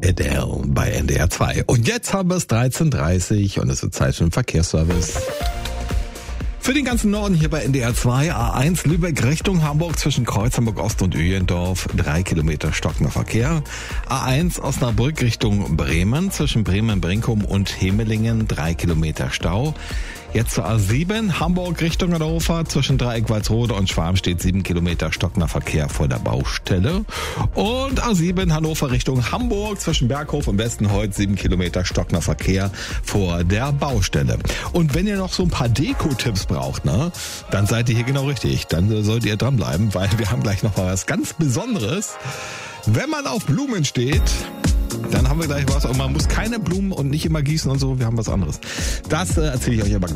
Adele bei NDR 2. Und jetzt haben wir es 13:30 und es ist Zeit für den Verkehrsservice. Für den ganzen Norden hier bei NDR 2, A1 Lübeck Richtung Hamburg zwischen Kreuz Hamburg Ost und Öhlendorf, 3 Kilometer stockender Verkehr. A1 Osnabrück Richtung Bremen zwischen Bremen-Brinkum und Hemelingen, 3 Kilometer Stau. Jetzt zur A7 Hamburg Richtung Hannover zwischen Dreieck Walsrode und Schwarmstedt, 7 Kilometer stockender Verkehr vor der Baustelle. Und A7 Hannover Richtung Hamburg zwischen Berghof und Westenholz, 7 Kilometer stockender Verkehr vor der Baustelle. Und wenn ihr noch so ein paar Deko-Tipps braucht, ne, dann seid ihr hier genau richtig. Dann solltet ihr dranbleiben, weil wir haben gleich noch mal was ganz Besonderes. Wenn man auf Blumen steht, dann haben wir gleich was. Und man muss keine Blumen und nicht immer gießen und so. Wir haben was anderes. Das erzähle ich euch aber gleich.